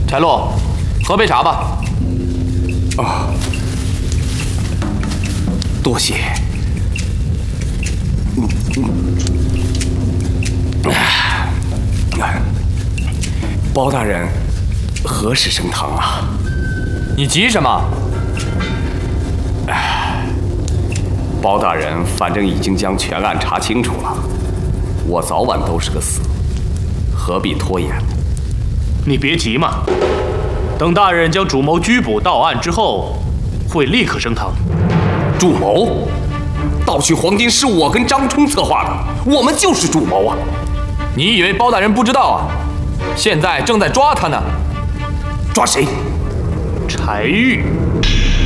柴洛，喝杯茶吧。 啊，多谢。包大人，何时升堂啊？ 你急什么？ 包大人反正已经将全案查清楚了，我早晚都是个死，何必拖延？ 你别急嘛，等大人将主谋拘捕到案之后，会立刻升堂。 主谋？盗取黄金是我跟张冲策划的，我们就是主谋啊！ 你以为包大人不知道啊？现在正在抓他呢。 抓谁？ 柴玉。